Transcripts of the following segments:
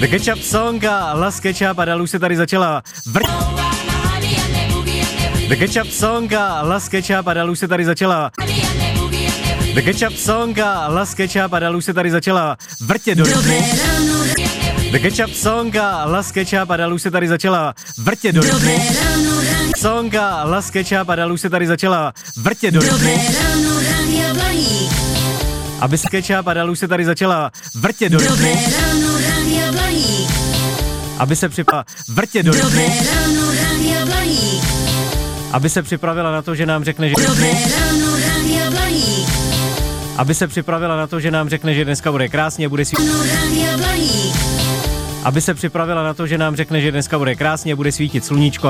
The Ketchup Song a Las Ketchup a dál už se tady začala The Ketchup Song a Las Ketchup a dál už se tady začala The Ketchup Song a Las Ketchup a dál už se tady začala vrtět do The Ketchup Song a Las Ketchup a dál už se tady začala vrtět do Song a Las Ketchup a dál už se tady začala vrtět do aby se Ketchup a dál už se tady začala vrtět do aby se vrtět do aby se připravila na to, že nám řekne, že aby se připravila na to, že nám řekne, že dneska bude krásně, bude aby se připravila na to, že nám řekne, že dneska bude krásně, bude svítit sluníčko.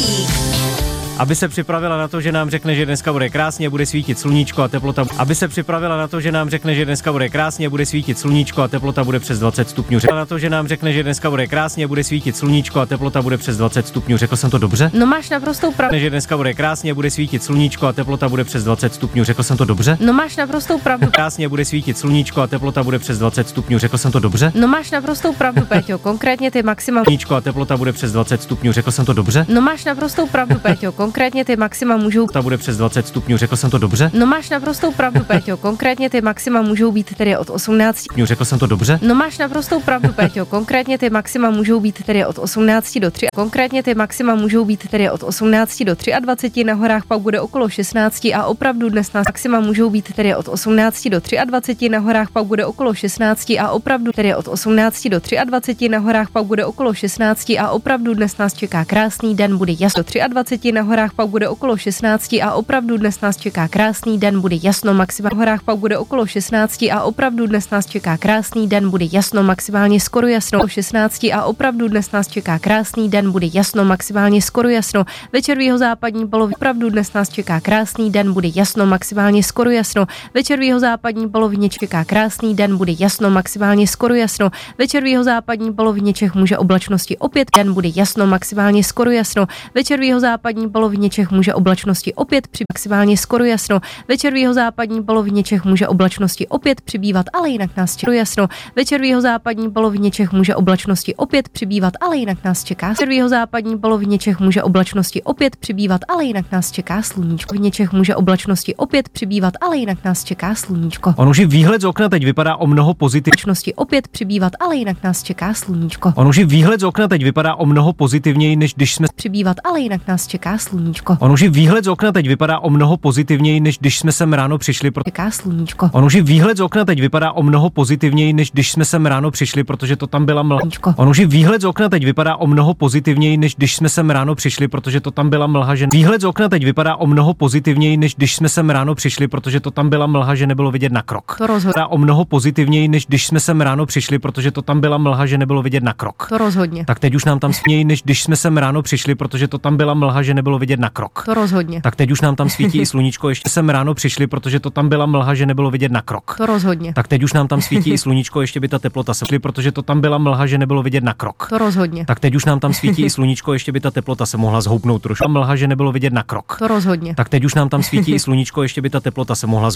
Aby se připravila na to, že nám řekne, že dneska bude krásně, bude svítit sluníčko a teplota. Aby se připravila na to, že nám řekne, že dneska bude krásně, bude svítit sluníčko a teplota bude přes 20 stupňů. Na to, že nám řekne, že dneska bude krásně, bude svítit sluníčko a teplota bude přes 20 stupňů. Řekl jsem to dobře? No máš naprostou pravdu. Že dneska bude krásně, bude svítit sluníčko a teplota bude přes 20 stupňů. Řekl jsem to dobře? No máš naprostou pravdu. Krásně bude svítit sluníčko a teplota bude přes 20 stupňů. Řekl jsem to dobře? No máš naprostou pravdu, Péťo. Konkrétně ty maximum sluníčko a teplota bude přes 20 stupňů. Řekl jsem to dobře? No máš naprostou pravdu, Péťo. Konkrétně ty maxima můžou ta bude přes 20 stupňů. Řekl jsem to dobře? No máš naprostou pravdu, Péťo. Konkrétně ty maxima můžou být tedy od 18 stupňů. Řekl jsem to dobře? No máš naprostou pravdu, Péťo. Konkrétně ty maxima můžou být tedy od 18 do 3. Konkrétně ty maxima můžou být tedy od 18 do 23, na horách pak bude okolo 16 a opravdu dnes nás maxima můžou být tedy od 18 do 23, na horách pak bude okolo 16 a opravdu tedy od 18 do 23, na horách pak bude okolo 16 a opravdu dnes nás čeká krásný den, bude jasno 23, na horách pak bude okolo 16 a opravdu dnes nás čeká krásný den, bude jasno maximálně. Na horách pak bude okolo 16 a opravdu dnes nás čeká krásný den, bude jasno maximálně skoro jasno 16 a opravdu dnes nás čeká krásný den, bude jasno maximálně skoro jasno. Večer v jihozápadní polovině opravdu dnes nás čeká krásný den, bude jasno maximálně skoro jasno. Večer v jihozápadní polovině čeká krásný den, bude jasno maximálně skoro jasno. Večer v jihozápadní polovině Čech může oblačnosti opět den, bude jasno maximálně skoro jasno. Večer v jihozápadní polovině Čech může oblačnosti opět při maximálně skoro jasno. Večer v jihozápadní polovině Čech může oblačnosti opět přibývat, ale jinak nás čeká jasno. Večer v jihozápadní polovině Čech může oblačnosti opět přibývat, ale jinak nás čeká. Večer v jihozápadní polovině Čech může oblačnosti opět přibývat, ale jinak nás čeká sluníčko. V Čech může oblačnosti opět přibývat, ale jinak nás čeká sluníčko. On už i výhled z okna teď vypadá o mnoho pozitivněji. Opět přibývat, ale jinak nás čeká sluníčko. On už i výhled z okna teď vypadá o mnoho pozitivněji, než když jsme přibývat, ale jinak nás čeká sluníčko. On už i výhled z okna teď vypadá o mnoho pozitivněji, než když jsme sem ráno přišli. Čeká sluníčko. On už i výhled z okna teď vypadá o mnoho pozitivněji, než když jsme sem ráno přišli, protože to tam byla mlha. On už i výhled z okna teď vypadá o mnoho pozitivněji, než když jsme sem ráno přišli, protože to tam byla mlha, že výhled z okna teď vypadá o mnoho pozitivněji, než když jsme sem ráno přišli, protože to tam byla mlha, že nebylo vidět na krok. To rozhodně. O mnoho pozitivněji, než když jsme sem ráno přišli, protože to tam byla mlha, že nebylo vidět na krok. To rozhodně. Tak teď už nám tam svítí, než když jsme sem ráno přišli, protože to tam byla mlha, že nebylo vidět na krok. To rozhodně. Tak teď už nám tam svítí i sluníčko, ještě sem ráno přišli, protože to tam byla mlha, že nebylo vidět na krok. To rozhodně. Tak teď už nám tam svítí i sluníčko, ještě by ta teplota se protože to tam byla mlha, že nebylo vidět na krok. To rozhodně. Tak teď už nám tam svítí i sluníčko, ještě by ta teplota se mohla zhoupnout trošku. Mlha, že nebylo vidět na krok. To rozhodně. Tak teď už nám tam svítí i sluníčko, ještě by ta teplota se mohla